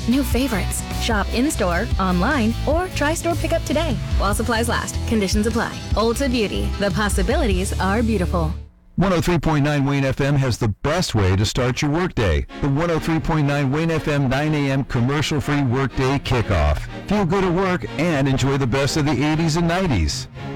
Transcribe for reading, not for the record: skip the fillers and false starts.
new favorites. Shop in-store, online, or try store pickup today. While supplies last, conditions apply. Ulta Beauty. The possibilities are beautiful. 103.9 Wayne FM has the best way to start your workday. The 103.9 Wayne FM 9 a.m. commercial-free workday kickoff. Feel good at work and enjoy the best of the 80s and 90s.